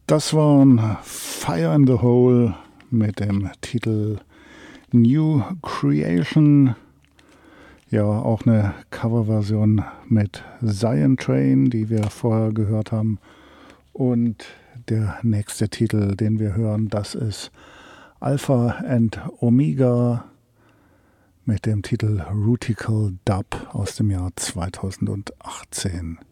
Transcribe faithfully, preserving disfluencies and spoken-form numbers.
Das waren Fire in the Hole mit dem Titel New Creation. Ja, auch eine Coverversion mit Zion Train, die wir vorher gehört haben. Und der nächste Titel, den wir hören, das ist Alpha and Omega mit dem Titel Rutical Dub aus dem Jahr zweitausendachtzehn.